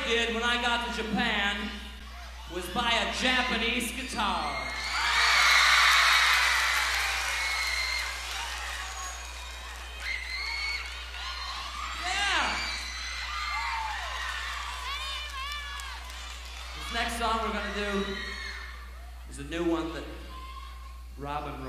did when I got to Japan was buy a Japanese guitar. Yeah! This next song we're gonna do is a new one that Robin